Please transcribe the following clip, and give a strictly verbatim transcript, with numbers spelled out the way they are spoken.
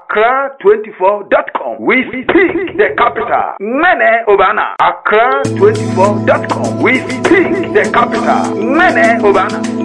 Accra twenty-four dot com. We speak the capital. Mene Obana. Accra twenty-four dot com. We speak the capital. Mene Obana.